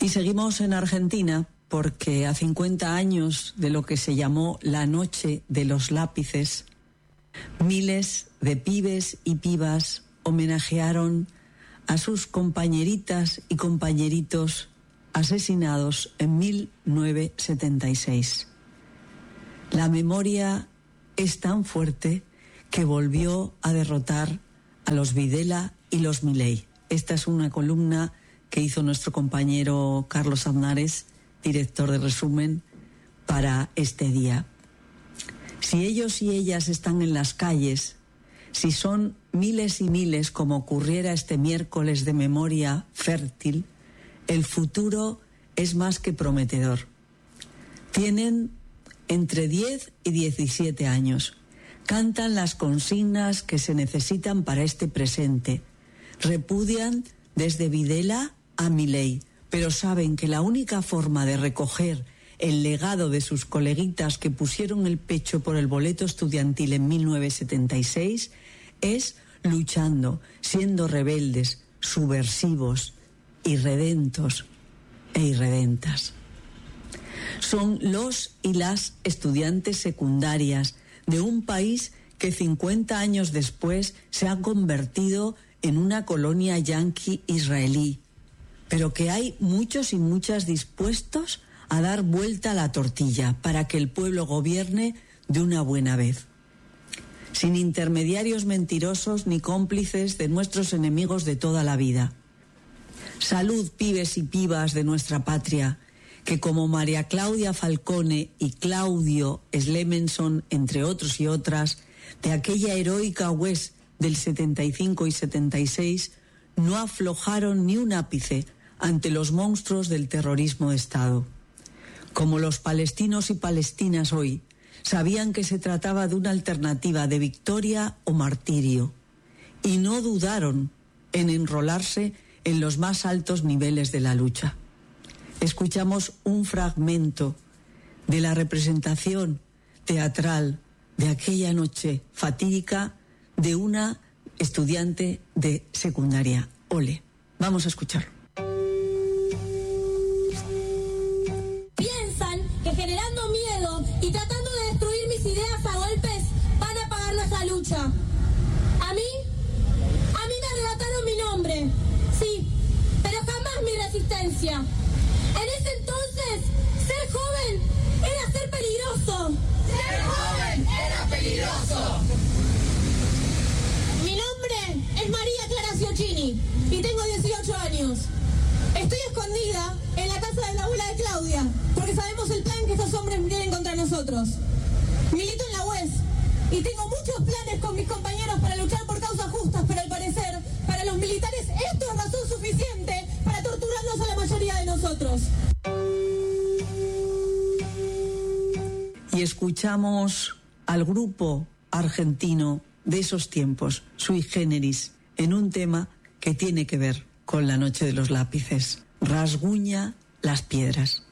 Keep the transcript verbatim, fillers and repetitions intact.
Y seguimos en Argentina porque a cincuenta años de lo que se llamó la Noche de los Lápices, miles de pibes y pibas homenajearon a sus compañeritas y compañeritos asesinados en mil novecientos setenta y seis. La memoria es tan fuerte que volvió a derrotar a los Videla y los Milei. Esta es una columna que hizo nuestro compañero Carlos Aznares, director de Resumen, para este día. Si ellos y ellas están en las calles, si son miles y miles como ocurriera este miércoles de memoria fértil, el futuro es más que prometedor. Tienen entre diez y diecisiete años. Cantan las consignas que se necesitan para este presente. Repudian desde Videla a Milei, pero saben que la única forma de recoger el legado de sus coleguitas que pusieron el pecho por el boleto estudiantil en mil novecientos setenta y seis es luchando, siendo rebeldes, subversivos, irredentos e irredentas. Son los y las estudiantes secundarias de un país que cincuenta años después se ha convertido en una colonia yanqui israelí, pero que hay muchos y muchas dispuestos a dar vuelta a la tortilla para que el pueblo gobierne de una buena vez, sin intermediarios mentirosos ni cómplices de nuestros enemigos de toda la vida. Salud, pibes y pibas de nuestra patria, que como María Claudia Falcone y Claudio Slemenson, entre otros y otras, de aquella heroica U E S del setenta y cinco y setenta y seis, no aflojaron ni un ápice ante los monstruos del terrorismo de Estado. Como los palestinos y palestinas hoy, sabían que se trataba de una alternativa de victoria o martirio, y no dudaron en enrolarse en los más altos niveles de la lucha. Escuchamos un fragmento de la representación teatral de aquella noche fatídica de una estudiante de secundaria. Ole, vamos a escucharlo. Piensan que generando miedo y tratando de destruir mis ideas a golpes van a pagar nuestra lucha. A mí, a mí me arrebataron mi nombre, sí, pero jamás mi resistencia. En ese entonces, ser joven era ser peligroso. Ser joven era peligroso. Mi nombre es María Clara Ciocchini y tengo dieciocho años. Estoy escondida en la casa de la abuela de Claudia porque sabemos el plan que estos hombres tienen contra nosotros. Milito en la U E S y tengo muchos planes con mis compañeros para luchar por causas justas, pero al parecer, para los militares esto es razón suficiente para torturarnos a la mayoría de nosotros. Y escuchamos al grupo argentino de esos tiempos, Sui Generis, en un tema que tiene que ver con la Noche de los Lápices. Rasguña las piedras.